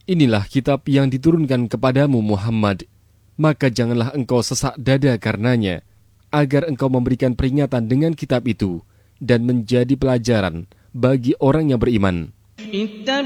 Inilah kitab yang diturunkan kepadamu Muhammad, maka janganlah engkau sesak dada karenanya, agar engkau memberikan peringatan dengan kitab itu dan menjadi pelajaran bagi orang yang beriman.